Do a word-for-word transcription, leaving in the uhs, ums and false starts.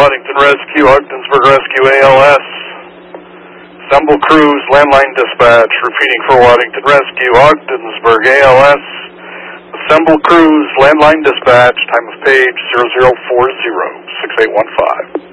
Waddington Rescue, Ogdensburg Rescue A L S. Assemble crews, landline dispatch, repeating for Waddington Rescue, Ogdensburg A L S. Assemble crews, landline dispatch, time of page zero zero four zero, six eight one five.